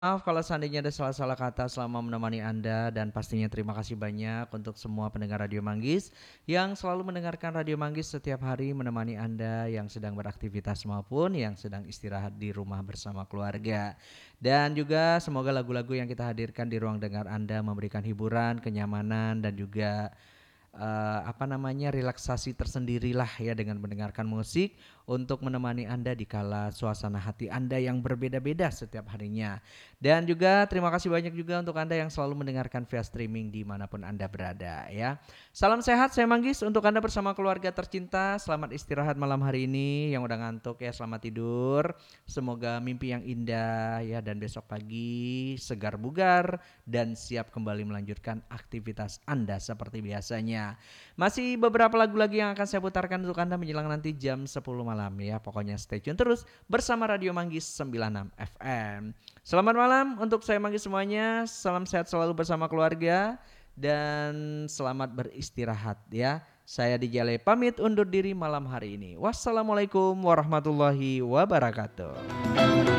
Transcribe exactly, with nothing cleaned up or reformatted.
Maaf kalau seandainya ada salah-salah kata selama menemani Anda dan pastinya terima kasih banyak untuk semua pendengar Radio Manggis yang selalu mendengarkan Radio Manggis setiap hari menemani Anda yang sedang beraktivitas maupun yang sedang istirahat di rumah bersama keluarga. Dan juga semoga lagu-lagu yang kita hadirkan di ruang dengar Anda memberikan hiburan, kenyamanan dan juga eh, apa namanya relaksasi tersendirilah ya dengan mendengarkan musik untuk menemani Anda di kala suasana hati Anda yang berbeda-beda setiap harinya. Dan juga terima kasih banyak juga untuk Anda yang selalu mendengarkan via streaming dimanapun Anda berada ya. Salam sehat, saya Manggis untuk Anda bersama keluarga tercinta. Selamat istirahat malam hari ini yang udah ngantuk ya, selamat tidur. Semoga mimpi yang indah ya dan besok pagi segar bugar dan siap kembali melanjutkan aktivitas Anda seperti biasanya. Masih beberapa lagu lagi yang akan saya putarkan untuk Anda menjelang nanti jam sepuluh malam ya. Pokoknya stay tune terus bersama Radio Manggis sembilan puluh enam F M. Selamat malam untuk saya Manggis semuanya. Salam sehat selalu bersama keluarga dan selamat beristirahat ya. Saya Dijale pamit undur diri malam hari ini. Wassalamualaikum warahmatullahi wabarakatuh.